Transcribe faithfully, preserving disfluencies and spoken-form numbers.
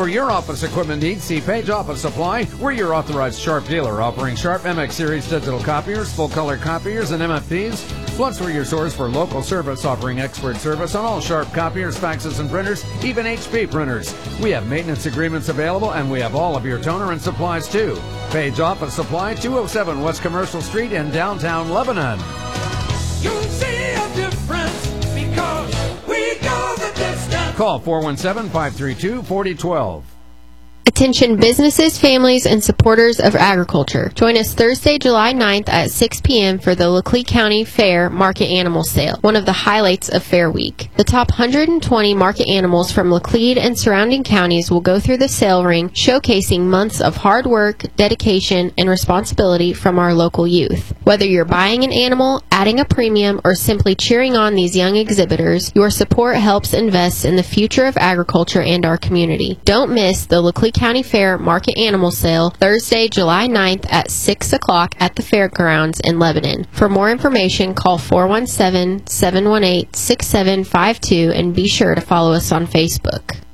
For your office equipment needs, see Page Office Supply. We're your authorized Sharp dealer, offering Sharp M X Series digital copiers, full-color copiers, and M F Ps. Plus, we're your source for local service, offering expert service on all Sharp copiers, faxes, and printers, even H P printers. We have maintenance agreements available, and we have all of your toner and supplies, too. Page Office Supply, two oh seven West Commercial Street in downtown Lebanon. You'll see a difference because we go the distance. Call four one seven, five three two, four oh one two. Attention businesses, families, and supporters of agriculture. Join us Thursday, July ninth at six p.m. for the Laclede County Fair Market Animal Sale, one of the highlights of Fair Week. The top one hundred twenty market animals from Laclede and surrounding counties will go through the sale ring, showcasing months of hard work, dedication, and responsibility from our local youth. Whether you're buying an animal, adding a premium, or simply cheering on these young exhibitors, your support helps invest in the future of agriculture and our community. Don't miss the Laclede County Fair Market Animal Sale, Thursday, July ninth at six o'clock at the fairgrounds in Lebanon. For more information, call four one seven, seven one eight, six seven five two and be sure to follow us on Facebook.